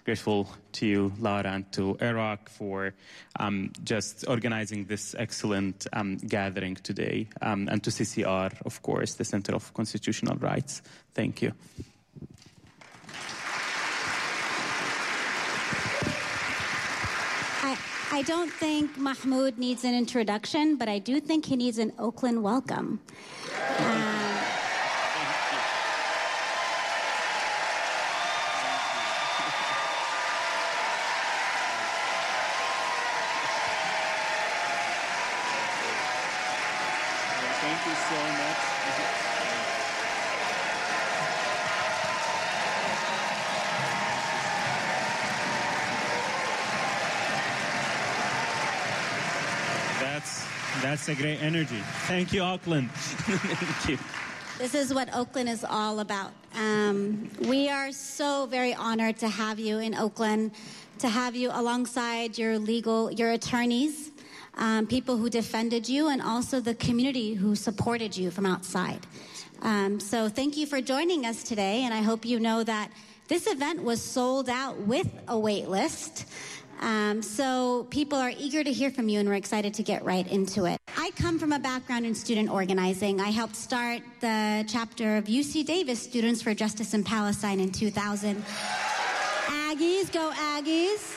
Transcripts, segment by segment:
grateful to you, Lara, and to Iraq for just organizing this excellent gathering today, and to CCR, of course, the Center of Constitutional Rights. Thank you. I don't think Mahmoud needs an introduction, but I do think he needs an Oakland welcome. Thank you so much. That's a great energy. Thank you, Auckland. Thank you. This is what Oakland is all about. We are so very honored to have you in Oakland, to have you alongside your attorneys, people who defended you, and also the community who supported you from outside. So thank you for joining us today, and I hope you know that this event was sold out with a wait list. So people are eager to hear from you, and we're excited to get right into it. I come from a background in student organizing. I helped start the chapter of UC Davis Students for Justice in Palestine in 2000. Aggies, go Aggies.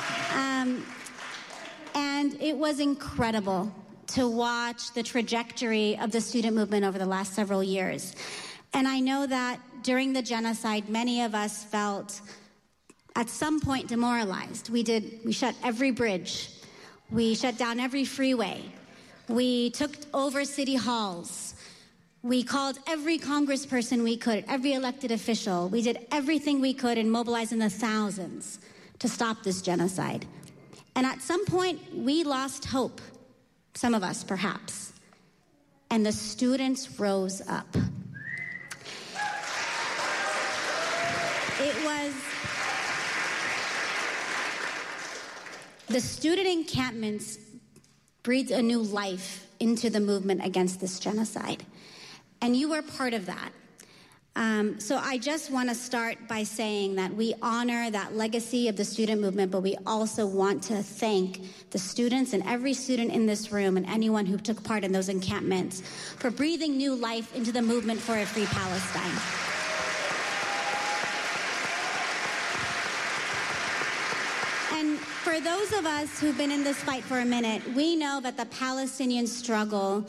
And it was incredible to watch the trajectory of the student movement over the last several years. And I know that during the genocide, many of us felt at some point demoralized. We shut every bridge. We shut down every freeway. We took over city halls. We called every congressperson we could, every elected official. We did everything we could in mobilizing the thousands to stop this genocide. And at some point, we lost hope, some of us perhaps, and the students rose up. The student encampments breathed a new life into the movement against this genocide, and you were part of that. So I just want to start by saying that we honor that legacy of the student movement, but we also want to thank the students and every student in this room and anyone who took part in those encampments for breathing new life into the movement for a free Palestine. And for those of us who've been in this fight for a minute, we know that the Palestinian struggle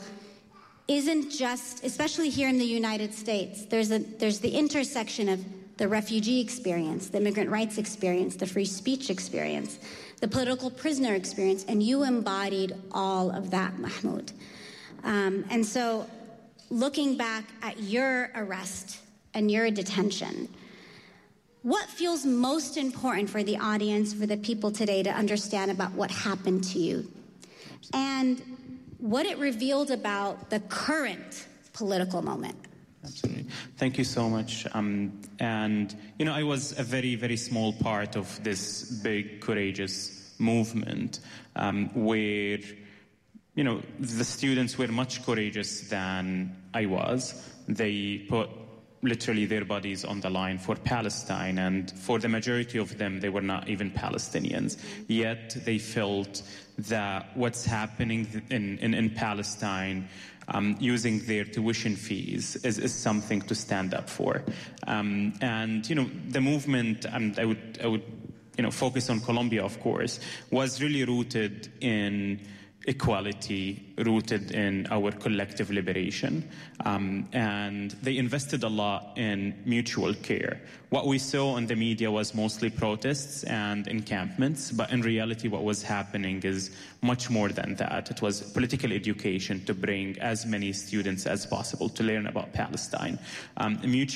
isn't just, especially here in the United States, there's the intersection of the refugee experience, the immigrant rights experience, the free speech experience, the political prisoner experience, and you embodied all of that, Mahmoud. And so looking back at your arrest and your detention, what feels most important for the audience, for the people today to understand about what happened to you? And what it revealed about the current political moment. Absolutely. Thank you so much. And, you know, I was a very, very small part of this big, courageous movement where, you know, the students were much courageous than I was. They put literally their bodies on the line for Palestine, and for the majority of them, they were not even Palestinians. Yet they felt that what's happening in Palestine, using their tuition fees, is something to stand up for. And, you know, the movement, I would you know, focus on Colombia, of course, was really rooted in equality, rooted in our collective liberation. And they invested a lot in mutual care. What we saw in the media was mostly protests and encampments, but in reality what was happening is much more than that. It was political education to bring as many students as possible to learn about Palestine. A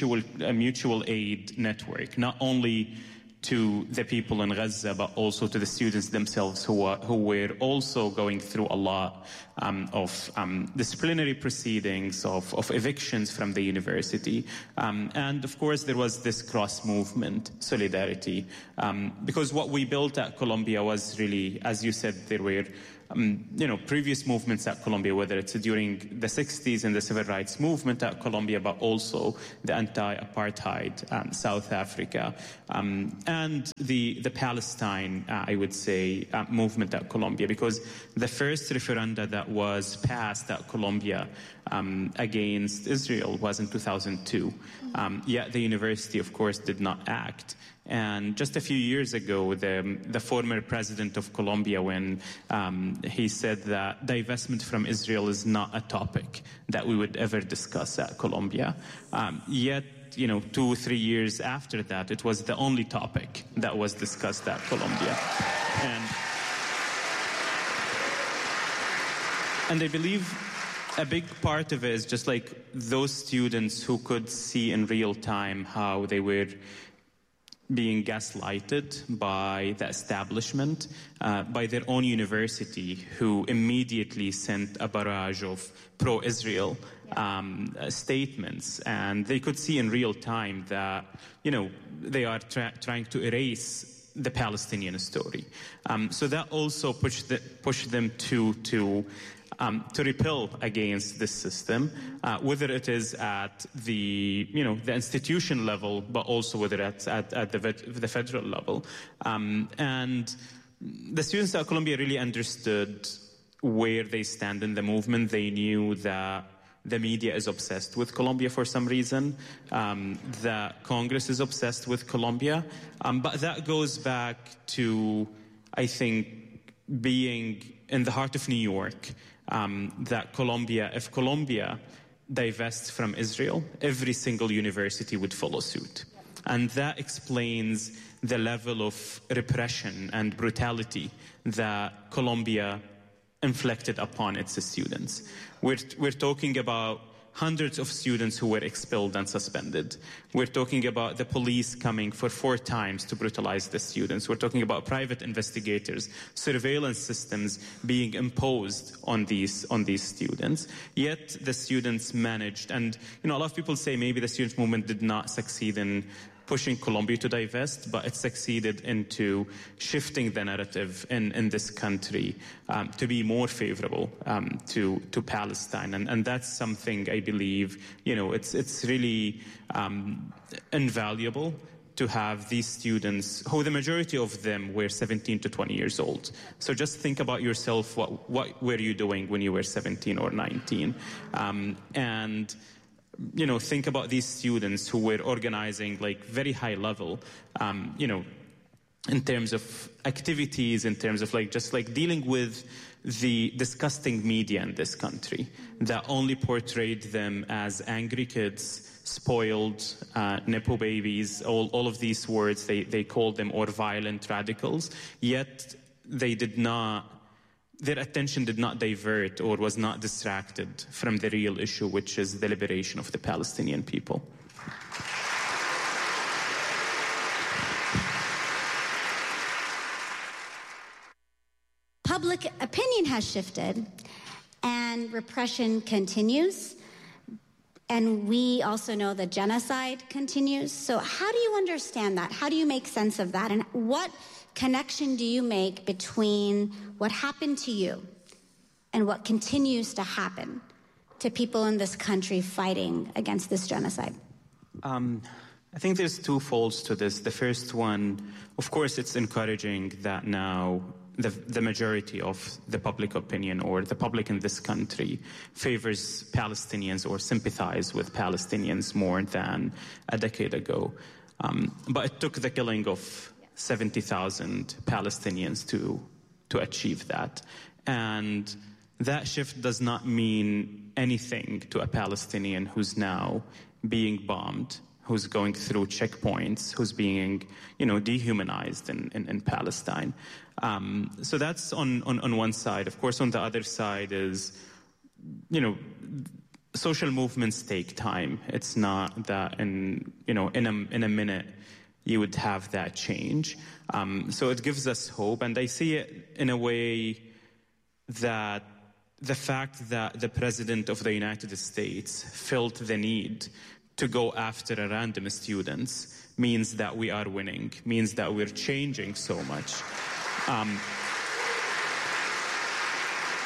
mutual aid network, not only to the people in Gaza, but also to the students themselves who were also going through a lot of disciplinary proceedings, of evictions from the university. And of course, there was this cross-movement solidarity. Because what we built at Columbia was really, as you said, there were previous movements at Colombia, whether it's during the 60s and the civil rights movement at Colombia, but also the anti-apartheid South Africa, and the Palestine, I would say, movement at Colombia, because the first referenda that was passed at Colombia against Israel was in 2002. Yet the university, of course, did not act. And just a few years ago, the former president of Colombia, when he said that divestment from Israel is not a topic that we would ever discuss at Colombia. Yet, 2-3 years after that, it was the only topic that was discussed at Colombia. And I believe a big part of it is just like those students who could see in real time how they were being gaslighted by the establishment, by their own university, who immediately sent a barrage of pro-Israel statements. And they could see in real time that, they are trying to erase the Palestinian story. So that also pushed them to repel against this system, whether it is at the institution level, but also whether it's at the federal level. And the students at Columbia really understood where they stand in the movement. They knew that the media is obsessed with Colombia for some reason, that Congress is obsessed with Colombia. But that goes back to, I think, being in the heart of New York, that if Colombia divests from Israel, every single university would follow suit. And that explains the level of repression and brutality that Colombia inflicted upon its students. We're talking about hundreds of students who were expelled and suspended. We're talking about the police coming for 4 times to brutalize the students. We're talking about private investigators, surveillance systems being imposed on these students. Yet the students managed, and a lot of people say maybe the student movement did not succeed in pushing Colombia to divest, but it succeeded into shifting the narrative in this country to be more favorable to Palestine. And that's something I believe, it's really invaluable to have these students, who the majority of them were 17 to 20 years old. So just think about yourself, what were you doing when you were 17 or 19? Think about these students who were organizing very high level, in terms of activities, in terms of dealing with the disgusting media in this country that only portrayed them as angry kids, spoiled, Nepo babies, all of these words, they called them, or violent radicals, yet their attention did not divert or was not distracted from the real issue, which is the liberation of the Palestinian people. Public opinion has shifted, and repression continues. And we also know that genocide continues. So how do you understand that? How do you make sense of that? And what connection do you make between what happened to you and what continues to happen to people in this country fighting against this genocide? I think there's 2 folds to this. The first one, of course, it's encouraging that now the majority of the public opinion, or the public in this country, favors Palestinians or sympathize with Palestinians more than a decade ago. But it took the killing of 70,000 Palestinians to achieve that. And that shift does not mean anything to a Palestinian who's now being bombed, who's going through checkpoints, who's being, dehumanized in Palestine. So that's on one side. Of course, on the other side is, social movements take time. It's not that in a minute you would have that change. So it gives us hope. And I see it in a way that the fact that the President of the United States felt the need to go after a random students means that we are winning, means that we're changing so much.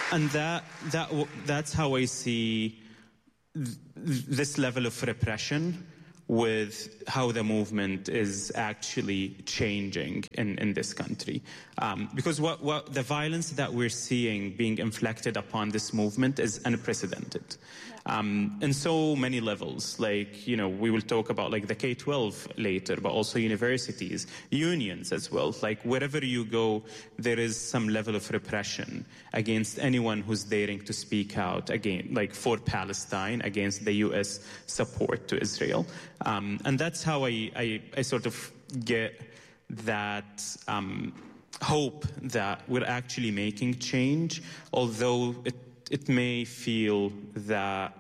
And that's how I see this level of repression with how the movement is actually changing in this country. Because what the violence that we're seeing being inflicted upon this movement is unprecedented. In so many levels, like, we will talk about like the K-12 later, but also universities, unions as well. Like wherever you go, there is some level of repression against anyone who's daring to speak out again, like for Palestine, against the U.S. support to Israel. And that's how I sort of get that hope that we're actually making change, although it may feel that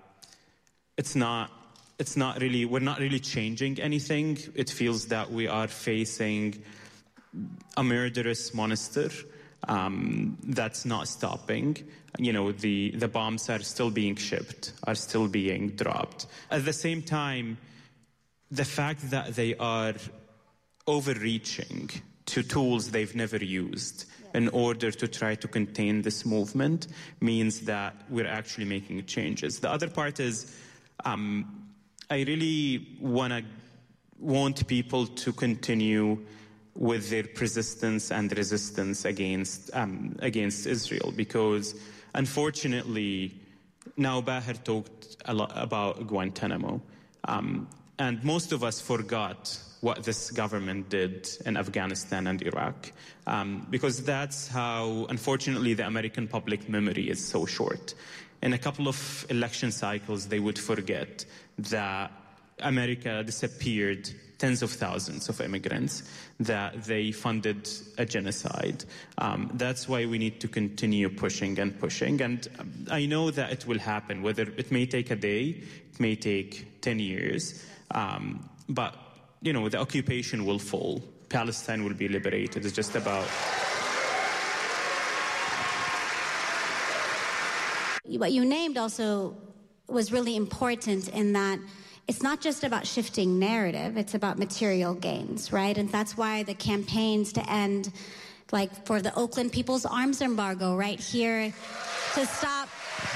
we're not really changing anything. It feels that we are facing a murderous monster that's not stopping. The bombs are still being shipped, are still being dropped. At the same time, the fact that they are overreaching to tools they've never used in order to try to contain this movement means that we're actually making changes. The other part is I really want people to continue with their persistence and resistance against Israel, because unfortunately now Baher talked a lot about Guantanamo, and most of us forgot what this government did in Afghanistan and Iraq, because that's how, unfortunately, the American public memory is so short. In a couple of election cycles, they would forget that America disappeared tens of thousands of immigrants, that they funded a genocide. That's why we need to continue pushing and pushing. And I know that it will happen, whether it may take a day, it may take 10 years, but the occupation will fall. Palestine will be liberated. It's just about... What you named also was really important in that it's not just about shifting narrative, it's about material gains, right? And that's why the campaigns to end, like for the Oakland People's Arms Embargo right here, to stop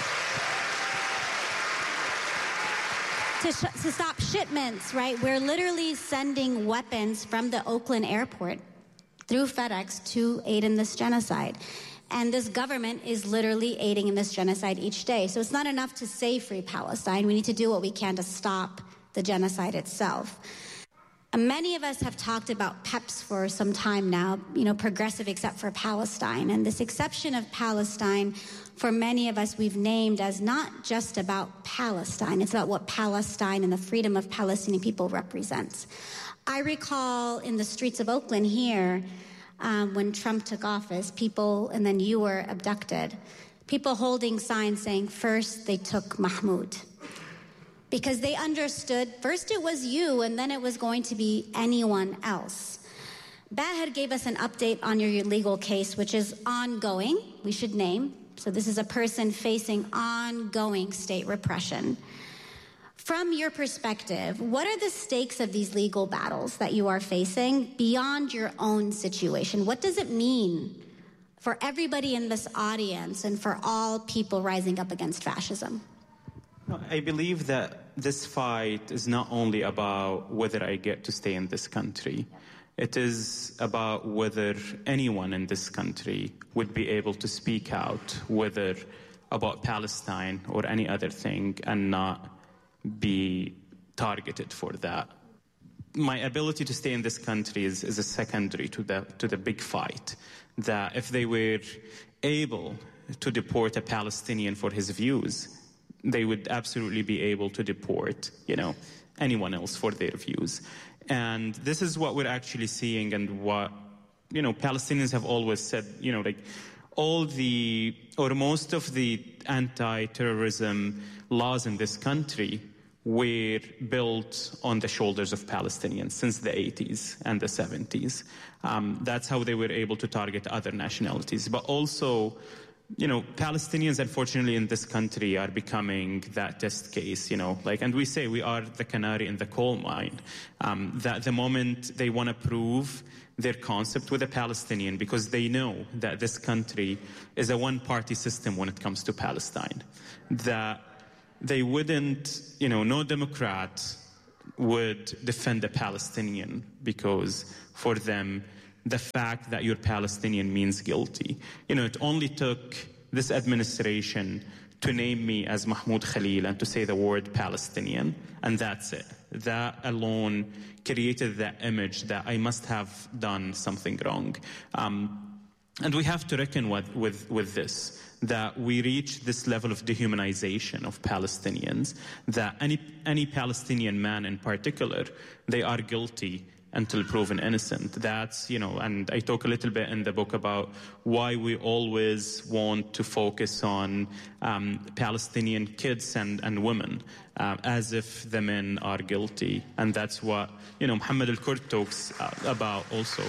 shipments, right? We're literally sending weapons from the Oakland airport through FedEx to aid in this genocide. And this government is literally aiding in this genocide each day. So it's not enough to say free Palestine. We need to do what we can to stop the genocide itself. And many of us have talked about PEPs for some time now, progressive except for Palestine. And this exception of Palestine, for many of us, we've named as not just about Palestine. It's about what Palestine and the freedom of Palestinian people represents. I recall in the streets of Oakland here, when Trump took office, people, and then you were abducted, people holding signs saying, first they took Mahmoud. Because they understood, first it was you, and then it was going to be anyone else. Baher gave us an update on your legal case, which is ongoing, we should name. So this is a person facing ongoing state repression. From your perspective, what are the stakes of these legal battles that you are facing beyond your own situation? What does it mean for everybody in this audience and for all people rising up against fascism? I believe that this fight is not only about whether I get to stay in this country. It is about whether anyone in this country would be able to speak out, whether about Palestine or any other thing, and not be targeted for that. My ability to stay in this country is a secondary to the big fight, that if they were able to deport a Palestinian for his views, they would absolutely be able to deport, anyone else for their views. And this is what we're actually seeing, and what, Palestinians have always said, most of the anti-terrorism laws in this country were built on the shoulders of Palestinians since the 80s and the 70s. That's how they were able to target other nationalities. But also, Palestinians, unfortunately, in this country are becoming that test case, and we say we are the canary in the coal mine, that the moment they want to prove their concept with a Palestinian, because they know that this country is a one-party system when it comes to Palestine, that they wouldn't, no Democrat would defend a Palestinian because for them, the fact that you're Palestinian means guilty. It only took this administration to name me as Mahmoud Khalil and to say the word Palestinian, and that's it. That alone created that image that I must have done something wrong. And we have to reckon with this, that we reach this level of dehumanization of Palestinians, that any Palestinian man in particular, they are guilty until proven innocent. That's, and I talk a little bit in the book about why we always want to focus on Palestinian kids and women, as if the men are guilty. And that's what, Muhammad al-Kurd talks about also.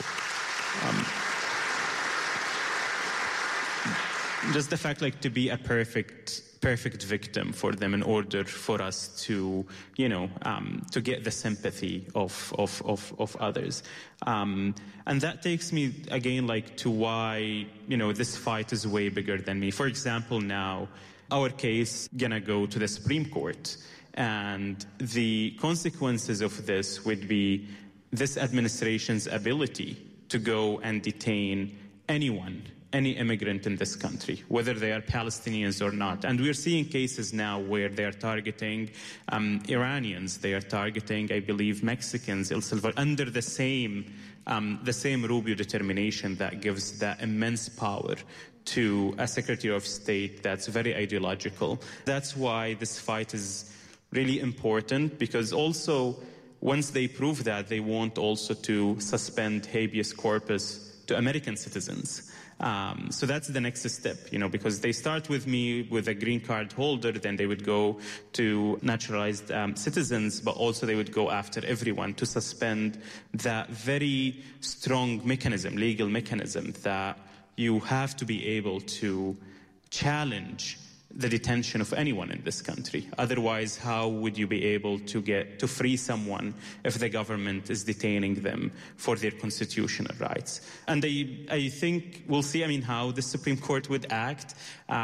Just the fact, to be a perfect victim for them in order for us to, to get the sympathy of others. And that takes me, again, to why, this fight is way bigger than me. For example, now, our case gonna go to the Supreme Court. And the consequences of this would be this administration's ability to go and detain any immigrant in this country, whether they are Palestinians or not. And we're seeing cases now where they are targeting Iranians, they are targeting, I believe, Mexicans, El Salvador, under the same Rubio determination that gives that immense power to a Secretary of State that's very ideological. That's why this fight is really important, because also once they prove that, they want also to suspend habeas corpus to American citizens. So that's the next step, because they start with me with a green card holder, then they would go to naturalized citizens, but also they would go after everyone to suspend that very strong mechanism, legal mechanism, that you have to be able to challenge the detention of anyone in this country. Otherwise, how would you be able to free someone if the government is detaining them for their constitutional rights? And I think we'll see, how the Supreme Court would act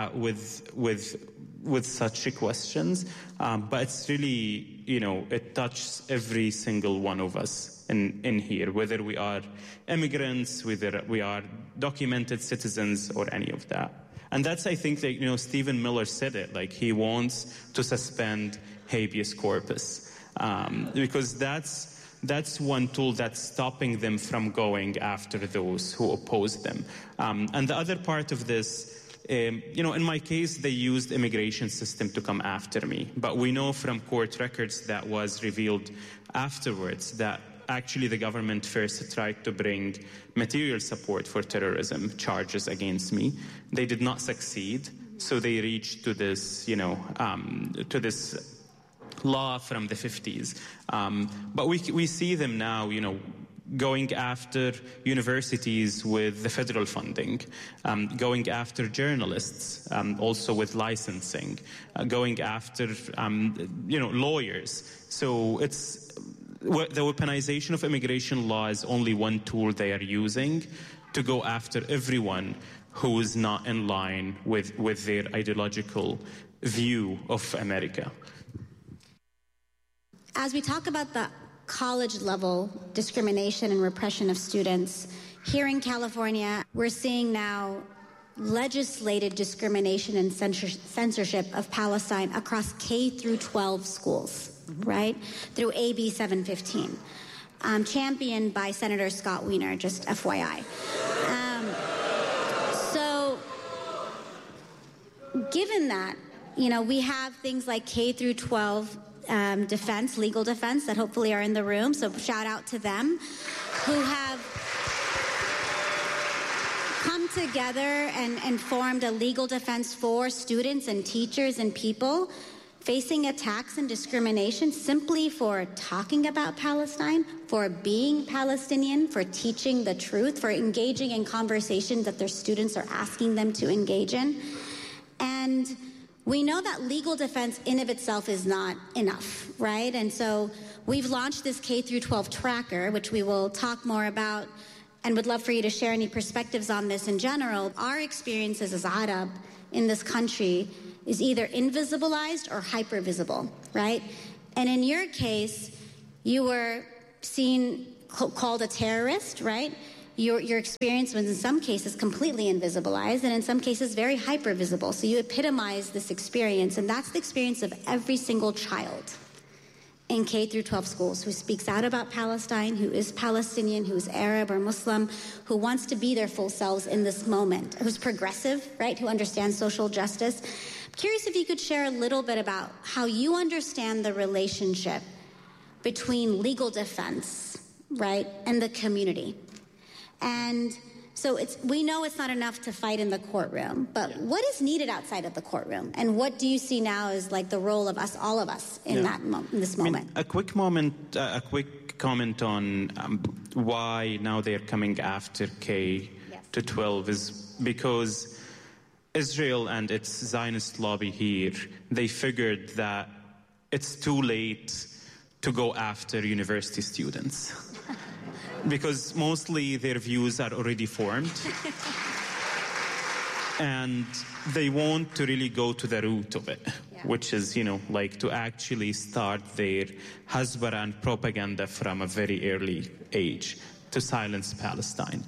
with such questions. But it's really, it touches every single one of us in here, whether we are immigrants, whether we are documented citizens, or any of that. And that's, I think, that, Stephen Miller said it, he wants to suspend habeas corpus, because that's one tool that's stopping them from going after those who oppose them. And the other part of this, in my case, they used immigration system to come after me. But we know from court records that was revealed afterwards that actually the government first tried to bring material support for terrorism charges against me. They did not succeed, so they reached to this, to this law from the 50s. But we see them now, going after universities with the federal funding, going after journalists, also with licensing, going after, lawyers. So the weaponization of immigration law is only one tool they are using to go after everyone who is not in line with their ideological view of America. As we talk about the college-level discrimination and repression of students, here in California, we're seeing now legislated discrimination and censorship of Palestine across K through 12 schools. Right? Through AB 715, championed by Senator Scott Wiener, just FYI. So, given that, we have things like K through 12 defense, legal defense, that hopefully are in the room, so shout out to them, who have come together and formed a legal defense for students and teachers and people facing attacks and discrimination simply for talking about Palestine, for being Palestinian, for teaching the truth, for engaging in conversations that their students are asking them to engage in. And we know that legal defense in of itself is not enough, right? And so we've launched this K-12 tracker, which we will talk more about, and would love for you to share any perspectives on this in general. Our experiences as Arab in this country is either invisibilized or hypervisible, right? And in your case, you were called a terrorist, right? Your experience was in some cases completely invisibilized and in some cases very hypervisible. So you epitomize this experience, and that's the experience of every single child in K through 12 schools who speaks out about Palestine, who is Palestinian, who is Arab or Muslim, who wants to be their full selves in this moment, who's progressive, right, who understands social justice. I'm curious if you could share a little bit about how you understand the relationship between legal defense, right, and the community. And so we know it's not enough to fight in the courtroom, but what is needed outside of the courtroom? And what do you see now as like the role of us, all of us, in in this moment? A quick comment on why now they're coming after K-12 is because Israel and its Zionist lobby here, they figured that it's too late to go after university students. Because mostly their views are already formed. And they want to really go to the root of it, which is, like to actually start their hasbara and propaganda from a very early age to silence Palestine.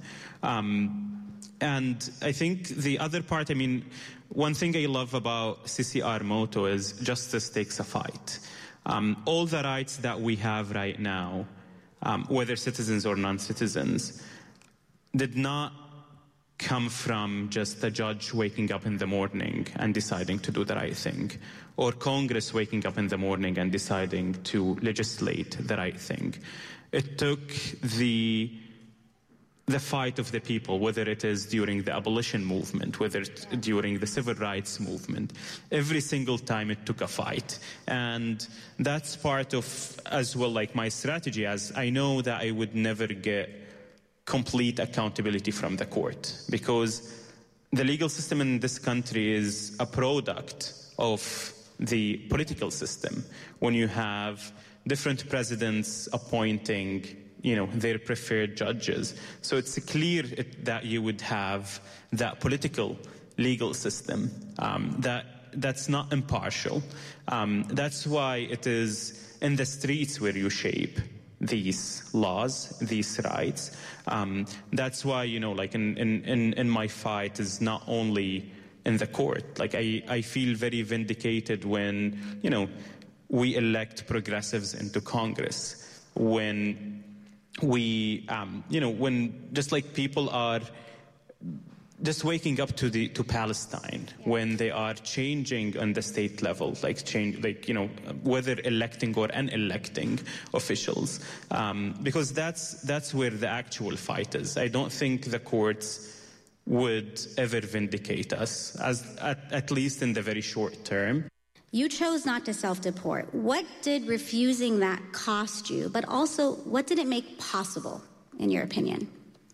And I think the other part, one thing I love about CCR motto is justice takes a fight. All the rights that we have right now, whether citizens or non-citizens, did not come from just a judge waking up in the morning and deciding to do the right thing, or Congress waking up in the morning and deciding to legislate the right thing. It took the fight of the people, whether it is during the abolition movement, whether it's during the civil rights movement. Every single time it took a fight. And that's part of, as well, like my strategy, as I know that I would never get complete accountability from the court, because the legal system in this country is a product of the political system. When you have different presidents appointing their preferred judges. So it's clear that you would have that political legal system that's not impartial. That's why it is in the streets where you shape these laws, these rights. That's why, like in my fight is not only in the court. Like I feel very vindicated when, we elect progressives into Congress, when we, when just like people are just waking up to Palestine, when they are changing on the state level, whether electing or unelecting officials, because that's where the actual fight is. I don't think the courts would ever vindicate us, at least in the very short term. You chose not to self-deport. What did refusing that cost you? But also, what did it make possible, in your opinion?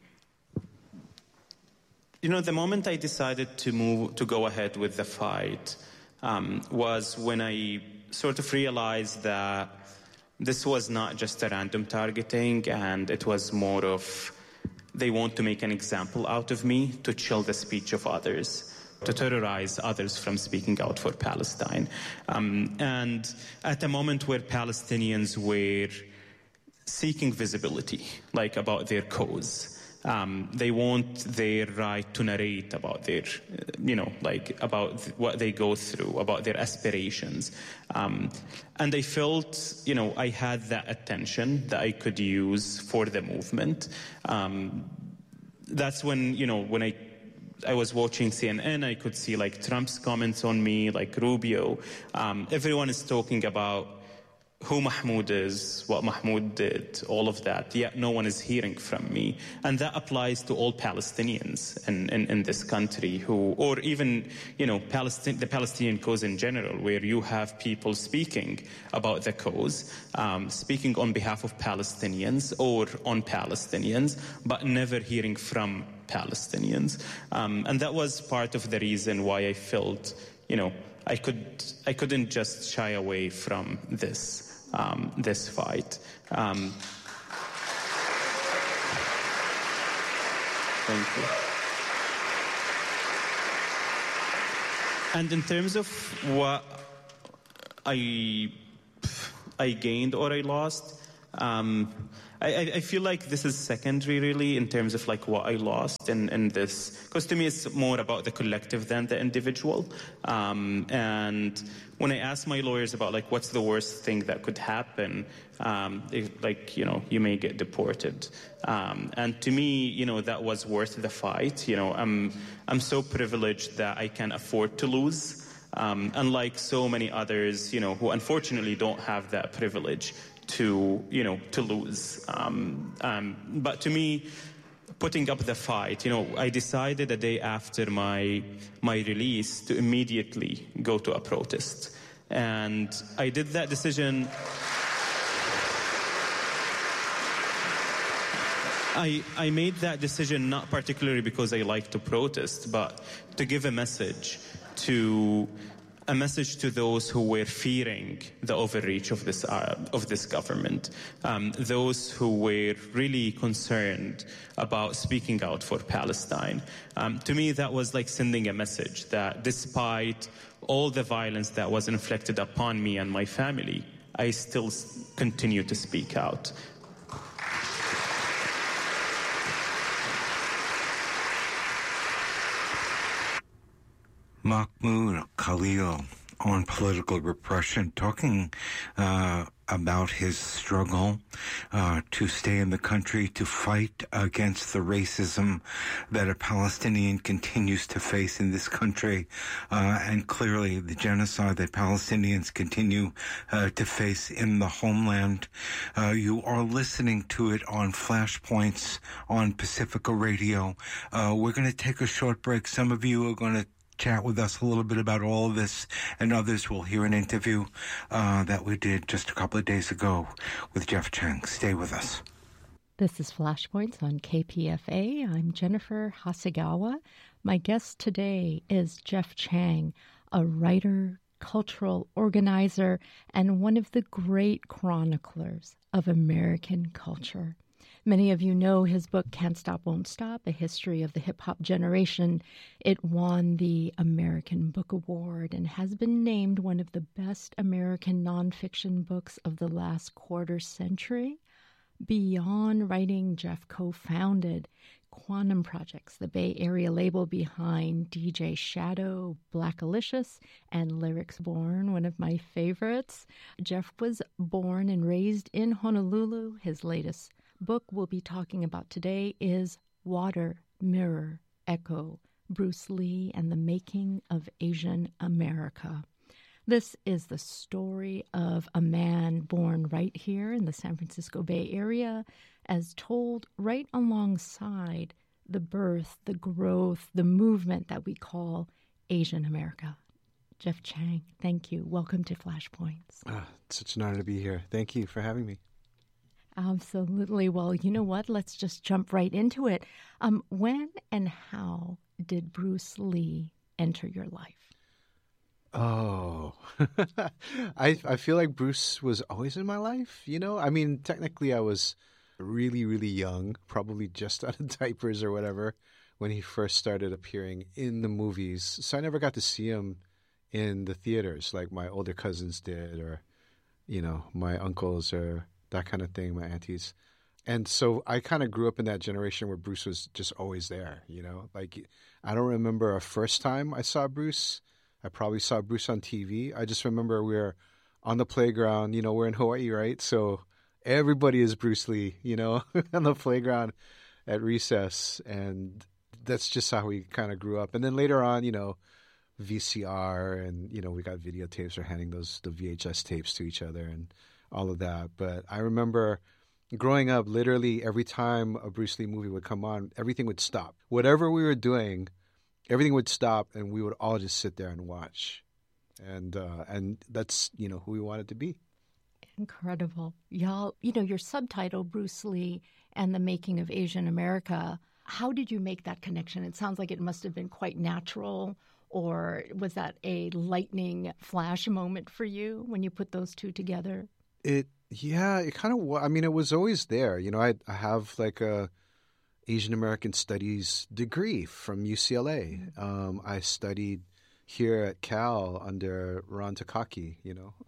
The moment I decided to go ahead with the fight was when I sort of realized that this was not just a random targeting, and it was more of they want to make an example out of me to chill the speech of others, to terrorize others from speaking out for Palestine. And at a moment where Palestinians were seeking visibility, about their cause, they want their right to narrate about their, about what they go through, about their aspirations. And I felt, I had that attention that I could use for the movement. That's when, when I was watching CNN, I could see Trump's comments on me, Rubio. Everyone is talking about who Mahmoud is, what Mahmoud did, all of that, yet no one is hearing from me. And that applies to all Palestinians in this country or even, the Palestinian cause in general, where you have people speaking about the cause, speaking on behalf of Palestinians or on Palestinians, but never hearing from Palestinians. And that was part of the reason why I felt, I couldn't just shy away from this fight. Thank you. And in terms of what I gained or I lost, I feel like this is secondary, really, in terms of like what I lost in this, because to me it's more about the collective than the individual. And when I ask my lawyers about like what's the worst thing that could happen, you may get deported. And to me, that was worth the fight. I'm so privileged that I can afford to lose. Unlike so many others, who unfortunately don't have that privilege to lose. But to me, putting up the fight, I decided a day after my release to immediately go to a protest. And I did that decision. I made that decision not particularly because I like to protest, but to give a message to those who were fearing the overreach of this government, those who were really concerned about speaking out for Palestine. To me, that was like sending a message that despite all the violence that was inflicted upon me and my family, I still continue to speak out. Mahmoud Khalil on political repression, talking about his struggle to stay in the country, to fight against the racism that a Palestinian continues to face in this country, and clearly the genocide that Palestinians continue to face in the homeland. You are listening to it on Flashpoints on Pacifica Radio. We're going to take a short break. Some of you are going to chat with us a little bit about all of this, and others will hear an interview that we did just a couple of days ago with Jeff Chang. Stay with us. This is Flashpoints on KPFA. I'm Jennifer Hasegawa. My guest today is Jeff Chang, a writer, cultural organizer, and one of the great chroniclers of American culture. Many of you know his book, Can't Stop, Won't Stop, A History of the Hip-Hop Generation. It won the American Book Award and has been named one of the best American nonfiction books of the last quarter century. Beyond writing, Jeff co-founded Quantum Projects, the Bay Area label behind DJ Shadow, Blackalicious, and Lyrics Born, one of my favorites. Jeff was born and raised in Honolulu. His latest book we'll be talking about today is Water, Mirror, Echo, Bruce Lee and the Making of Asian America. This is the story of a man born right here in the San Francisco Bay Area, as told right alongside the birth, the growth, the movement that we call Asian America. Jeff Chang, thank you. Welcome to Flashpoints. It's such an honor to be here. Thank you for having me. Absolutely. Well, you know what? Let's just jump right into it. When and how did Bruce Lee enter your life? Oh, I feel like Bruce was always in my life, I mean, technically I was really, really young, probably just out of diapers or whatever, when he first started appearing in the movies. So I never got to see him in the theaters like my older cousins did, or, my uncles or that kind of thing, my aunties. And so I kind of grew up in that generation where Bruce was just always there, Like, I don't remember a first time I saw Bruce. I probably saw Bruce on TV. I just remember we were on the playground, we're in Hawaii, right? So everybody is Bruce Lee, on the playground at recess. And that's just how we kind of grew up. And then later on, VCR and, we got videotapes or handing the VHS tapes to each other. And all of that. But I remember growing up, literally every time a Bruce Lee movie would come on, everything would stop. Whatever we were doing, everything would stop, and we would all just sit there and watch. And that's, who we wanted to be. Incredible. Y'all, your subtitle, Bruce Lee and the Making of Asian America, how did you make that connection? It sounds like it must have been quite natural, or was that a lightning flash moment for you when you put those two together? It kind of was. I mean, it was always there. I have like a Asian American Studies degree from UCLA. I studied here at Cal under Ron Takaki,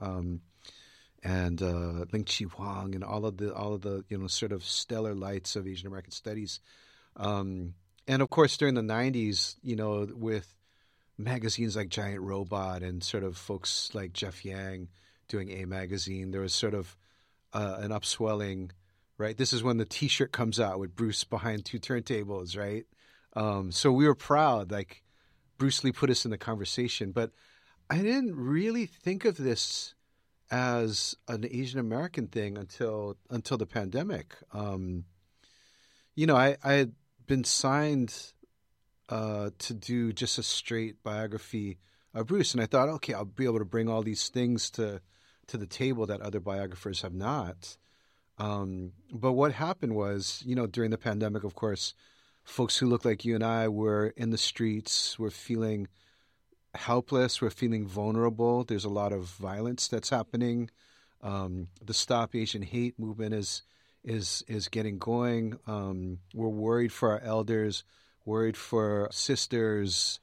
and Ling Chi Huang and all of the sort of stellar lights of Asian American Studies. And of course, during the 90s, with magazines like Giant Robot and sort of folks like Jeff Yang doing A Magazine, there was sort of an upswelling, right? This is when the T-shirt comes out with Bruce behind two turntables, right? So we were proud, like Bruce Lee put us in the conversation. But I didn't really think of this as an Asian American thing until the pandemic. I had been signed to do just a straight biography of Bruce, and I thought, okay, I'll be able to bring all these things to the table that other biographers have not. But what happened was, during the pandemic, of course, folks who look like you and I were in the streets, we're feeling helpless, we're feeling vulnerable. There's a lot of violence that's happening. The Stop Asian Hate movement is getting going. We're worried for our elders, worried for sisters,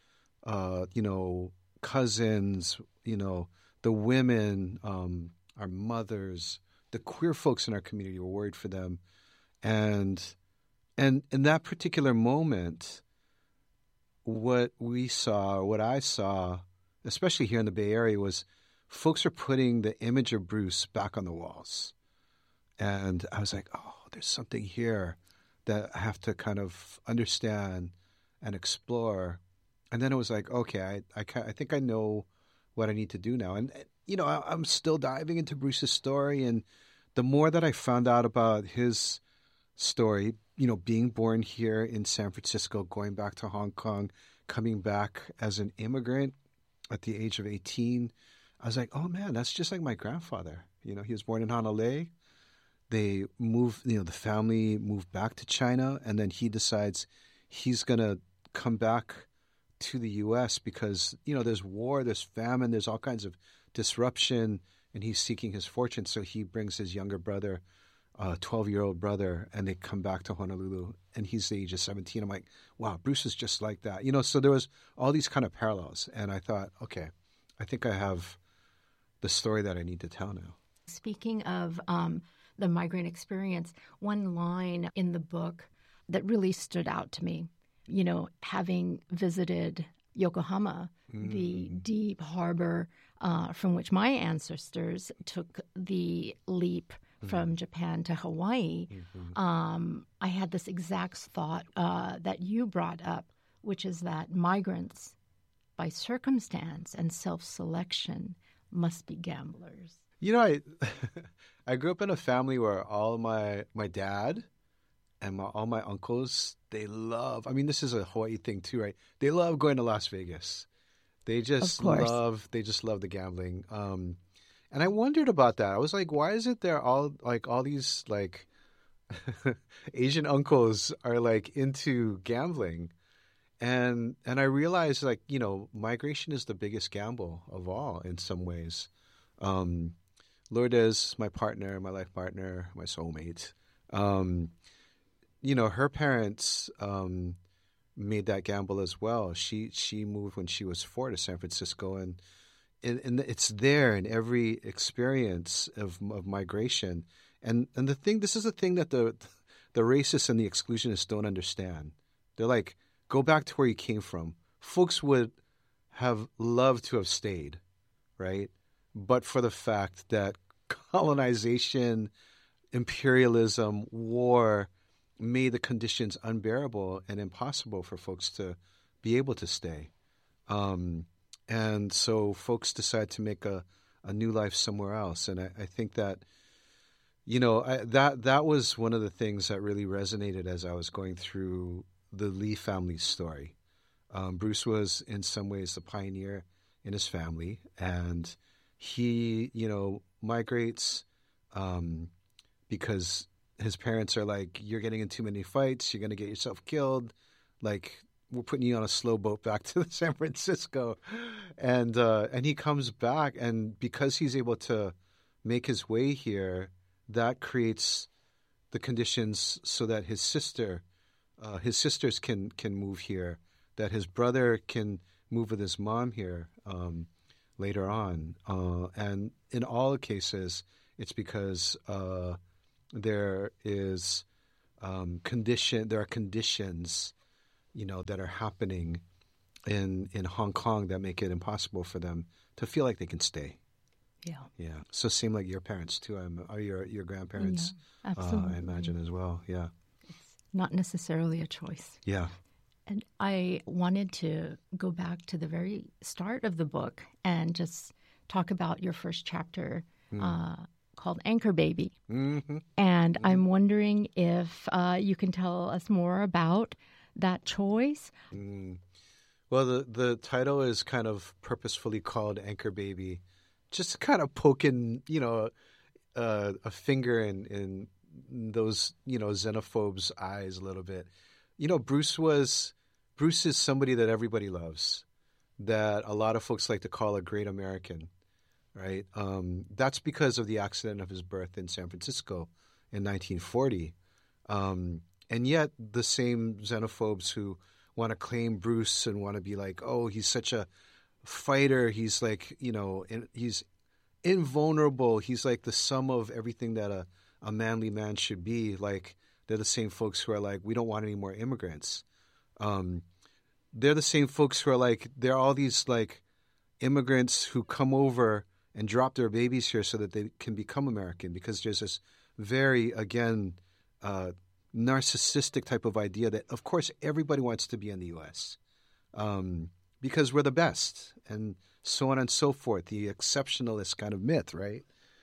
cousins, the women, our mothers, the queer folks in our community. We're worried for them. And in that particular moment, what I saw, especially here in the Bay Area, was folks are putting the image of Bruce back on the walls. And I was like, oh, there's something here that I have to kind of understand and explore. And then it was like, okay, I think I know what I need to do now. And, I'm still diving into Bruce's story. And the more that I found out about his story, being born here in San Francisco, going back to Hong Kong, coming back as an immigrant at the age of 18, I was like, oh man, that's just like my grandfather. He was born in Hanalei. They moved, the family moved back to China, and then he decides he's going to come back to the U.S. because, there's war, there's famine, there's all kinds of disruption, and he's seeking his fortune. So he brings his younger brother, 12-year-old brother, and they come back to Honolulu, and he's the age of 17. I'm like, wow, Bruce is just like that. So there was all these kind of parallels, and I thought, okay, I think I have the story that I need to tell now. Speaking of the migrant experience, one line in the book that really stood out to me, having visited Yokohama, the deep harbor from which my ancestors took the leap from Japan to Hawaii, I had this exact thought that you brought up, which is that migrants, by circumstance and self-selection, must be gamblers. I grew up in a family where all my dad and all my uncles, they love, this is a Hawaii thing too, right? They love going to Las Vegas. They just love the gambling. And I wondered about that. I was like, why is it there all these like Asian uncles are like into gambling? And I realized migration is the biggest gamble of all in some ways. Lourdes, my partner, my life partner, my soulmate, her parents made that gamble as well. She moved when she was 4 to San Francisco, and it's there in every experience of migration. And this is the thing that the racists and the exclusionists don't understand. They're like, go back to where you came from. Folks would have loved to have stayed, right? But for the fact that colonization, imperialism, war made the conditions unbearable and impossible for folks to be able to stay. And so folks decide to make a new life somewhere else. And I think that that was one of the things that really resonated as I was going through the Lee family's story. Bruce was in some ways the pioneer in his family, and he, migrates because his parents are like, you're getting in too many fights, you're going to get yourself killed. Like, we're putting you on a slow boat back to San Francisco. And he comes back, and because he's able to make his way here, that creates the conditions so that his sisters can move here, that his brother can move with his mom here later on. And in all cases, it's because there are conditions, that are happening in Hong Kong that make it impossible for them to feel like they can stay. Yeah. So same like your parents too. Or your grandparents. Yeah, absolutely. I imagine as well. Yeah. It's not necessarily a choice. Yeah. And I wanted to go back to the very start of the book and just talk about your first chapter called Anchor Baby. Mm-hmm. And I'm wondering if you can tell us more about that choice. Well, the title is kind of purposefully called Anchor Baby, just to kind of poking, a finger in those, xenophobes' eyes a little bit. Bruce is somebody that everybody loves, that a lot of folks like to call a great American, right? That's because of the accident of his birth in San Francisco in 1940. And yet the same xenophobes who want to claim Bruce and want to be like, oh, he's such a fighter. He's like, he's invulnerable. He's like the sum of everything that a manly man should be. Like, they're the same folks who are like, we don't want any more immigrants. They're the same folks who are like, there are all these like immigrants who come over and drop their babies here so that they can become American, because there's this very, again, narcissistic type of idea that, of course, everybody wants to be in the U.S. Because we're the best, and so on and so forth, the exceptionalist kind of myth, right?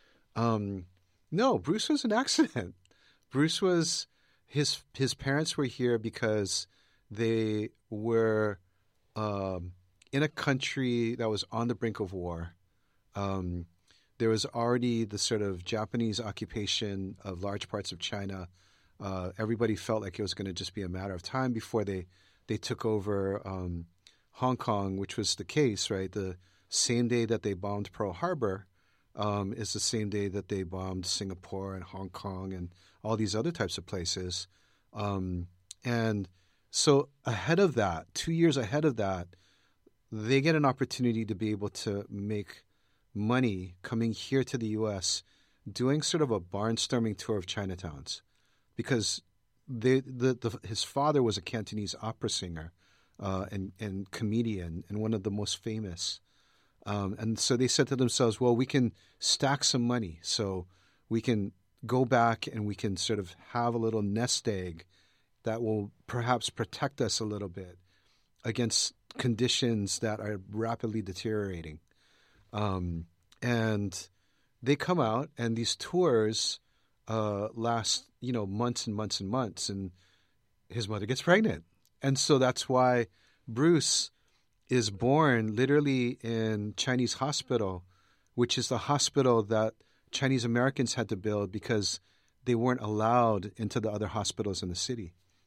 No, Bruce was an accident. Bruce was, his parents were here because they were in a country that was on the brink of war. There was already the sort of Japanese occupation of large parts of China. Everybody felt like it was going to just be a matter of time before they took over Hong Kong, which was the case, right? The same day that they bombed Pearl Harbor is the same day that they bombed Singapore and Hong Kong and all these other types of places. And so ahead of that, 2 years ahead of that, they get an opportunity to be able to make money coming here to the U.S., doing sort of a barnstorming tour of Chinatowns. Because his father was a Cantonese opera singer and comedian, and one of the most famous. And so they said to themselves, well, we can stack some money, so we can go back and we can sort of have a little nest egg that will perhaps protect us a little bit against conditions that are rapidly deteriorating. And they come out, and these tours last, months and months and months, and his mother gets pregnant. And so that's why Bruce is born literally in Chinese hospital, which is the hospital that Chinese Americans had to build because they weren't allowed into the other hospitals in the city.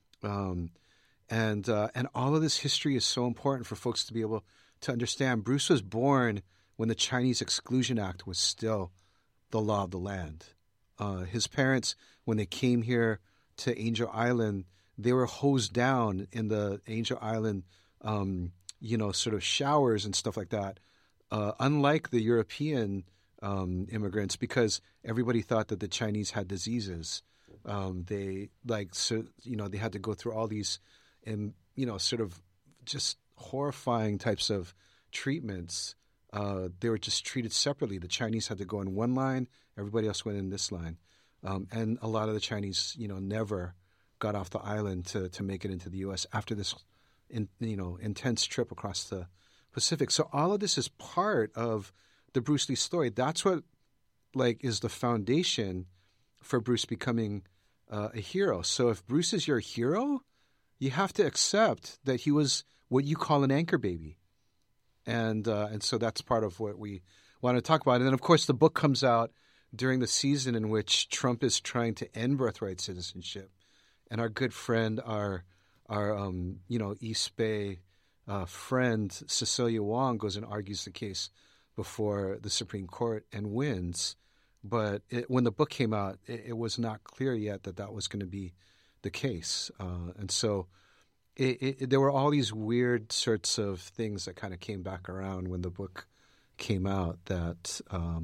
And all of this history is so important for folks to be able to understand. Bruce was born when the Chinese Exclusion Act was still the law of the land. His parents, when they came here to Angel Island, they were hosed down in the Angel Island, sort of showers and stuff like that. Unlike the European immigrants, because everybody thought that the Chinese had diseases. They had to go through all these, sort of just horrifying types of treatments. They were just treated separately. The Chinese had to go in one line, everybody else went in this line. And a lot of the Chinese, never got off the island to make it into the U.S. after this, intense trip across the Pacific. So all of this is part of the Bruce Lee story. That's what, is the foundation for Bruce becoming a hero. So if Bruce is your hero, you have to accept that he was what you call an anchor baby. And so that's part of what we want to talk about. And then, of course, the book comes out during the season in which Trump is trying to end birthright citizenship. And our good friend, our East Bay friend, Cecilia Wong, goes and argues the case before the Supreme Court and wins. But when the book came out, it was not clear yet that was going to be the case. And so there were all these weird sorts of things that kind of came back around when the book came out that,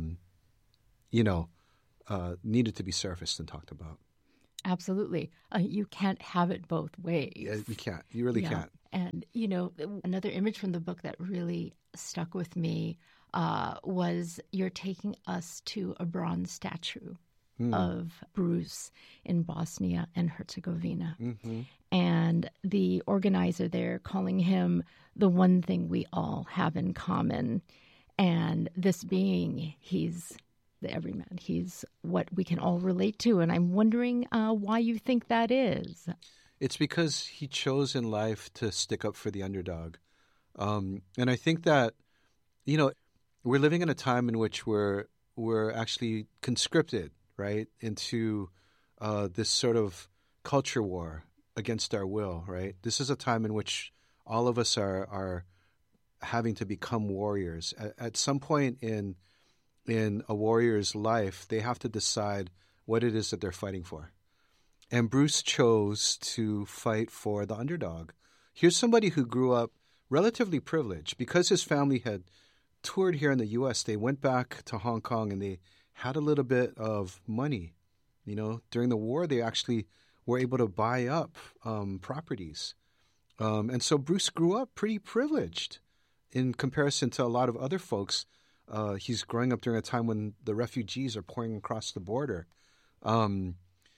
needed to be surfaced and talked about. Absolutely. You can't have it both ways. Yeah, you can't. You really can't. And, another image from the book that really stuck with me was you're taking us to a bronze statue of Bruce in Bosnia and Herzegovina. Mm-hmm. And the organizer there calling him the one thing we all have in common. And this being, he's the everyman. He's what we can all relate to. And I'm wondering why you think that is. It's because he chose in life to stick up for the underdog. And I think that, we're living in a time in which we're actually conscripted, right, into this sort of culture war against our will, right? This is a time in which all of us are having to become warriors. At some point in a warrior's life, they have to decide what it is that they're fighting for. And Bruce chose to fight for the underdog. Here's somebody who grew up relatively privileged. Because his family had toured here in the U.S., they went back to Hong Kong and they had a little bit of money. During the war, they actually were able to buy up properties. And so Bruce grew up pretty privileged in comparison to a lot of other folks. He's growing up during a time when the refugees are pouring across the border. And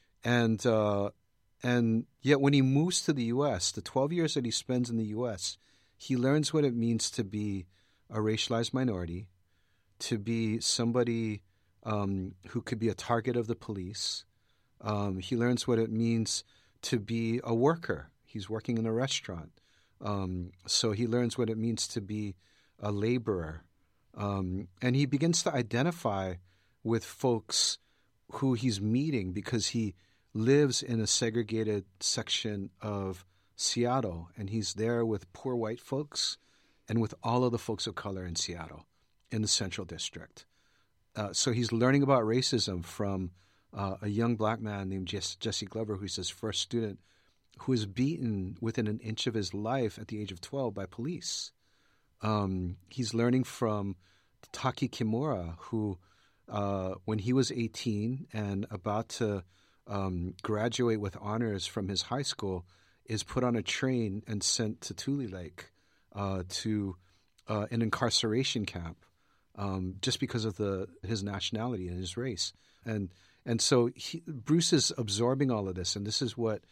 yet when he moves to the U.S., the 12 years that he spends in the U.S., he learns what it means to be a racialized minority, to be somebody who could be a target of the police. He learns what it means to be a worker. He's working in a restaurant. So he learns what it means to be a laborer. And he begins to identify with folks who he's meeting because he lives in a segregated section of Seattle, and he's there with poor white folks and with all of the folks of color in Seattle, in the Central District. So he's learning about racism from a young black man named Jesse Glover, who's his first student, who was beaten within an inch of his life at the age of 12 by police. He's learning from Taki Kimura, who, when he was 18 and about to graduate with honors from his high school, is put on a train and sent to Tule Lake to an incarceration camp just because of his nationality and his race. And so Bruce is absorbing all of this, and this is what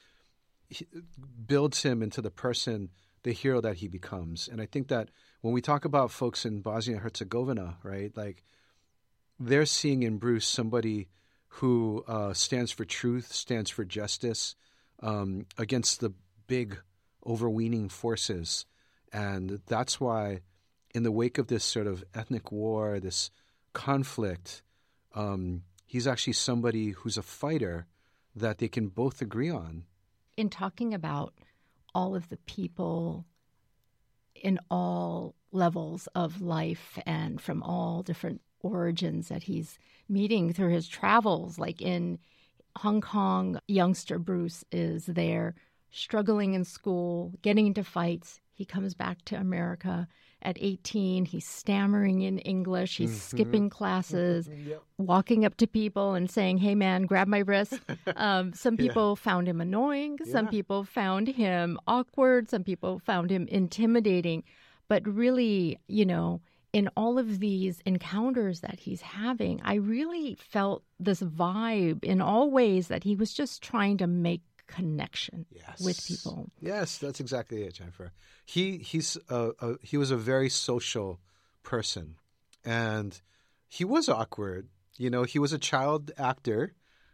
builds him into the person, the hero that he becomes. And I think that when we talk about folks in Bosnia and Herzegovina, right, like they're seeing in Bruce somebody who stands for truth, stands for justice against the big overweening forces. And that's why in the wake of this sort of ethnic war, this conflict, he's actually somebody who's a fighter that they can both agree on. In talking about all of the people in all levels of life and from all different origins that he's meeting through his travels, like in Hong Kong, youngster Bruce is there struggling in school, getting into fights. He comes back to America at 18. He's stammering in English. He's skipping classes, walking up to people and saying, "Hey, man, grab my wrist." Some people found him annoying. Some people found him awkward. Some people found him intimidating. But really, in all of these encounters that he's having, I really felt this vibe in all ways that he was just trying to make connection with people. Yes, that's exactly it, Jennifer. He was a very social person, and he was awkward. He was a child actor,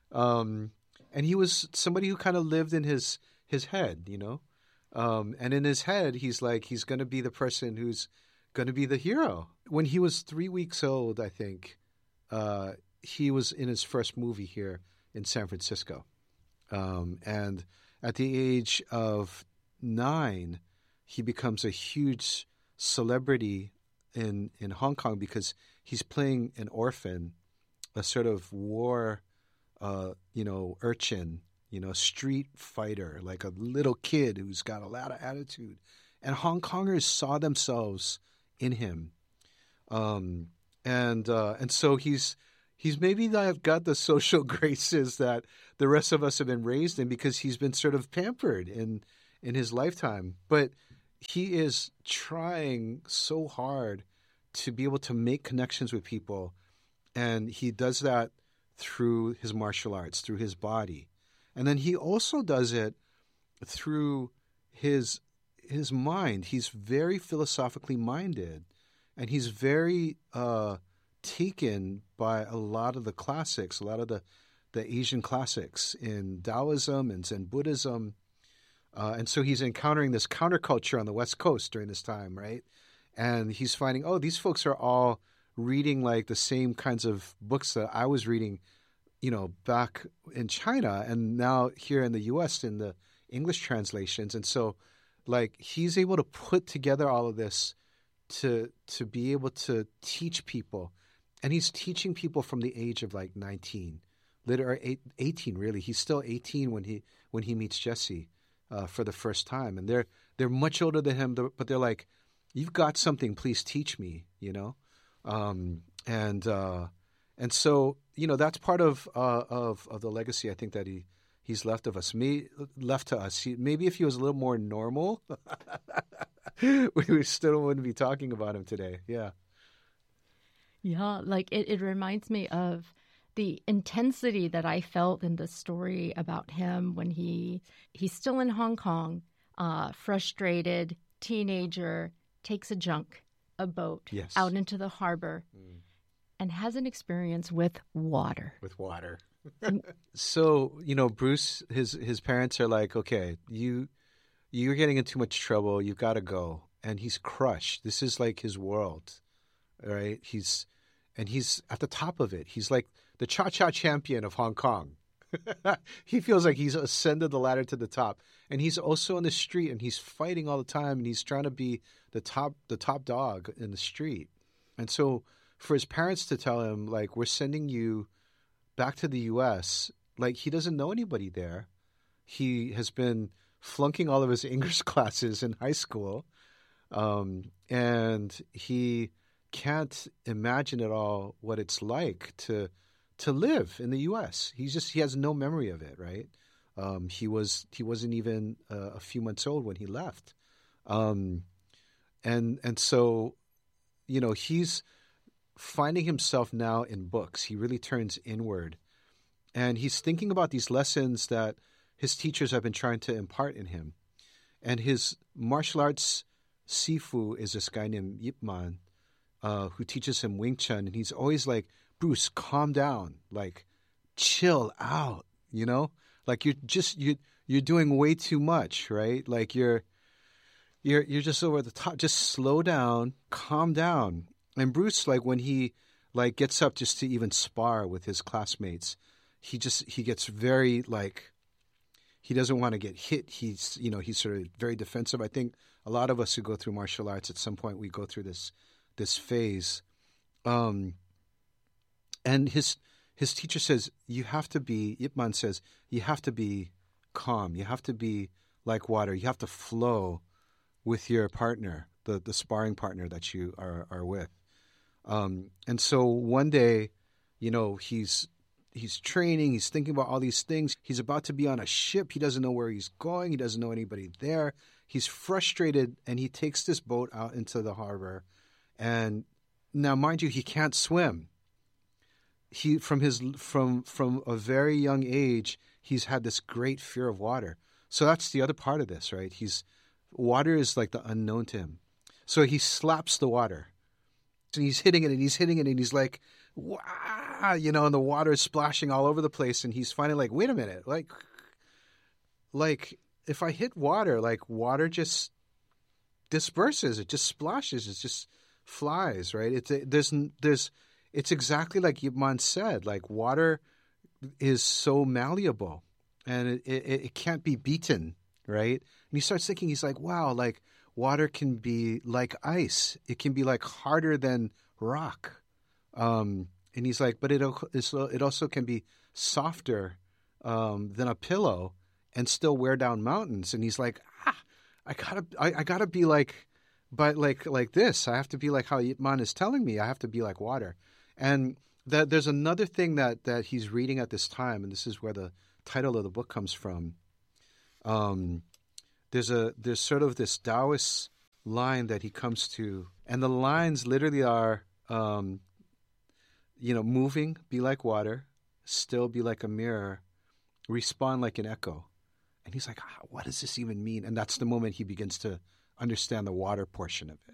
And he was somebody who kind of lived in his head, and in his head, he's like, he's going to be the person who's going to be the hero. When he was 3 weeks old, I think, he was in his first movie here in San Francisco. And at the age of 9, he becomes a huge celebrity in Hong Kong because he's playing an orphan, a sort of war, urchin, street fighter, like a little kid who's got a lot of attitude. And Hong Kongers saw themselves in him. And so he's maybe not got the social graces that the rest of us have been raised in because he's been sort of pampered in his lifetime. But he is trying so hard to be able to make connections with people. And he does that through his martial arts, through his body. And then he also does it through his mind. He's very philosophically minded. And he's very taken by a lot of the classics, a lot of the Asian classics in Taoism and Zen Buddhism. And so he's encountering this counterculture on the West Coast during this time, right? And he's finding, these folks are all reading like the same kinds of books that I was reading, back in China and now here in the U.S. in the English translations. And so, like, he's able to put together all of this to be able to teach people. And he's teaching people from the age of like 19, or 18 really. He's still 18 when he meets Jesse for the first time. And they're much older than him, but they're like, "You've got something, please teach me," And so, that's part of the legacy I think that he's left to us. Maybe if he was a little more normal, we still wouldn't be talking about him today. Yeah. Yeah, like it reminds me of the intensity that I felt in the story about him when he's still in Hong Kong, frustrated, teenager, takes a boat yes. out into the harbor and has an experience with water. So, Bruce, his parents are like, okay, you're getting in too much trouble. You've got to go. And he's crushed. This is like his world, right? He's at the top of it. He's like the cha-cha champion of Hong Kong. He feels like he's ascended the ladder to the top. And he's also on the street and he's fighting all the time and he's trying to be the top dog in the street. And so for his parents to tell him, like, we're sending you back to the U.S., like, he doesn't know anybody there. He has been flunking all of his English classes in high school. And he can't imagine at all what it's like to live in the U.S. He has no memory of it, right? He wasn't even a few months old when he left. And so, he's finding himself now in books. He really turns inward. And he's thinking about these lessons that his teachers have been trying to impart in him. And his martial arts sifu is this guy named Yip Man, who teaches him Wing Chun. And he's always like, Bruce, calm down. Like, chill out, Like, you're doing way too much, right? Like, you're just over the top. Just slow down, calm down. And Bruce, like, when he like gets up just to even spar with his classmates, he gets very, like, he doesn't want to get hit. He's sort of very defensive. I think a lot of us who go through martial arts at some point, we go through this phase. And his teacher says, Yip Man says, you have to be calm. You have to be like water. You have to flow with your partner, the sparring partner that you are with. And so one day, he's training, he's thinking about all these things. He's about to be on a ship. He doesn't know where he's going. He doesn't know anybody there. He's frustrated, and he takes this boat out into the harbor. And now, mind you, he can't swim. From a very young age, he's had this great fear of water. So that's the other part of this, right? Water is like the unknown to him. So he slaps the water. And he's hitting it, and he's like, "Wow!" and the water is splashing all over the place. And he's finally like, wait a minute, like if I hit water, like water just disperses, it just splashes, it just flies, right? It's exactly like Yip Man said, like water is so malleable and it can't be beaten, right? And he starts thinking, he's like, wow, like water can be like ice. It can be like harder than rock. And he's like, but it also can be softer than a pillow and still wear down mountains. And he's like, I gotta be like, but like this. I have to be like how Yip Man is telling me. I have to be like water. And there's another thing that he's reading at this time, and this is where the title of the book comes from. There's sort of this Taoist line that he comes to, and the lines literally are, moving, be like water, still be like a mirror, respond like an echo. And he's like, what does this even mean? And that's the moment he begins to understand the water portion of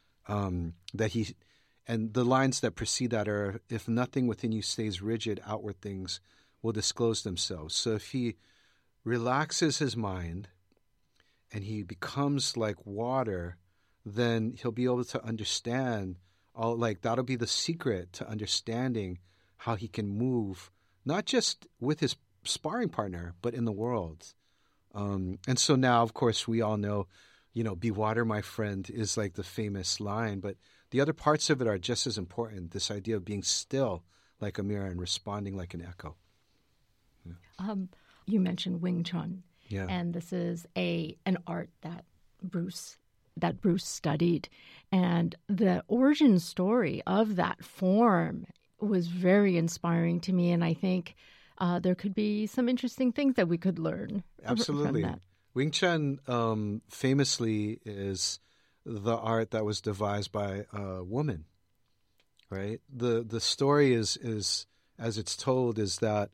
it. And the lines that precede that are, if nothing within you stays rigid, outward things will disclose themselves. So if he relaxes his mind and he becomes like water, then he'll be able to understand that'll be the secret to understanding how he can move, not just with his sparring partner, but in the world. And so now, of course, we all know, be water, my friend, is like the famous line, but the other parts of it are just as important. This idea of being still like a mirror and responding like an echo. Yeah. You mentioned Wing Chun, yeah, and this is an art that Bruce studied, and the origin story of that form was very inspiring to me, and I think there could be some interesting things that we could learn. Absolutely. From that. Wing Chun famously is the art that was devised by a woman, right? The story is as it's told, is that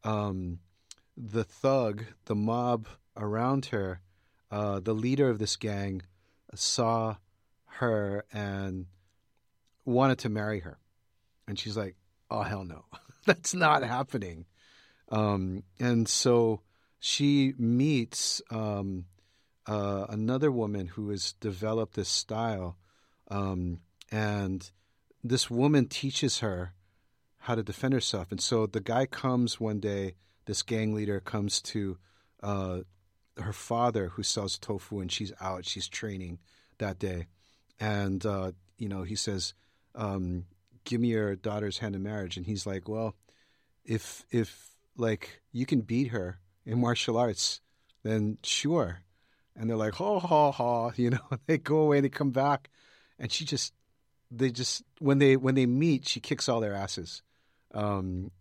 the thug, the mob around her, the leader of this gang, saw her and wanted to marry her. And she's like, oh, hell no, that's not happening. And so she meets another woman who has developed this style, and this woman teaches her how to defend herself. And so the guy comes one day, this gang leader comes to her father who sells tofu, and she's out, she's training that day. And, he says, give me your daughter's hand in marriage. And he's like, well, if like you can beat her in martial arts, then sure. And they're like, ha, ha, ha, they go away, they come back. And when they meet, she kicks all their asses. And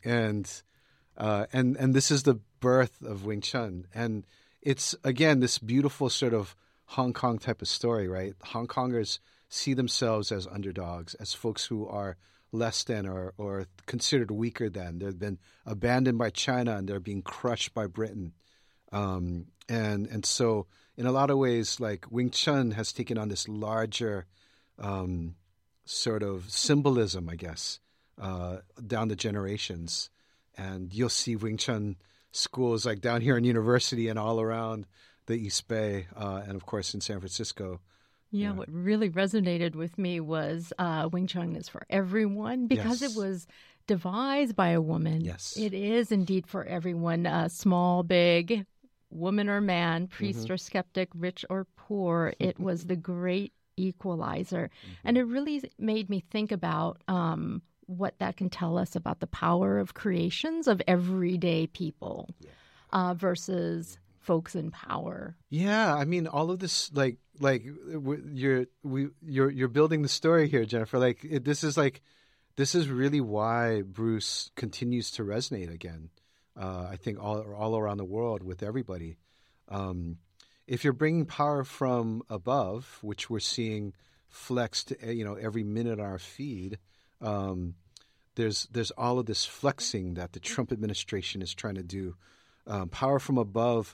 this is the birth of Wing Chun. And it's, again, this beautiful sort of Hong Kong type of story, right? Hong Kongers see themselves as underdogs, as folks who are less than or considered weaker than. They've been abandoned by China and they're being crushed by Britain. And so in a lot of ways, like Wing Chun has taken on this larger sort of symbolism, I guess, down the generations. And you'll see Wing Chun schools like down here in University and all around the East Bay, and of course in San Francisco. Yeah, what really resonated with me was Wing Chun is for everyone because Yes. it was devised by a woman. Yes. It is indeed for everyone, small, big, woman or man, priest or skeptic, rich or poor. It was the great equalizer. And it really made me think about what that can tell us about the power of creations of everyday people versus folks in power. Yeah, I mean, all of this, like you're building the story here, Jennifer. This is really why Bruce continues to resonate again. I think all around the world with everybody. If you're bringing power from above, which we're seeing flexed, every minute on our feed, there's all of this flexing that the Trump administration is trying to do. Power from above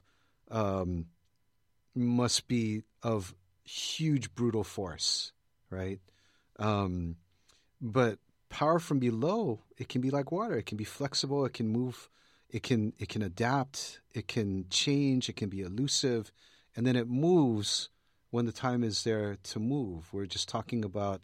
must be of huge brutal force, right? But power from below, it can be like water. It can be flexible. It can move. It can adapt. It can change. It can be elusive. And then it moves when the time is there to move. We're just talking about,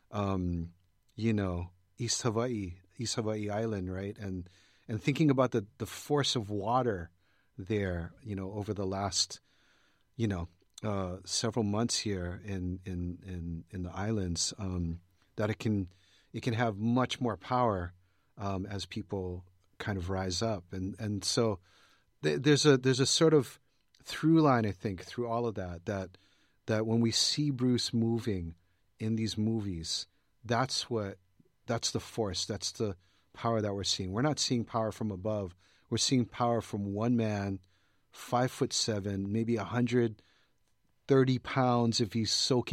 East Hawaii Island, right? And thinking about the force of water there, over the last, several months here in the islands, that it can have much more power as people kind of rise up, and so there's a sort of through line, I think, through all of that when we see Bruce moving in these movies, that's the force, that's the power that we're seeing. We're not seeing power from above. We're seeing power from one man, 5'7", maybe 130 pounds if he's soaking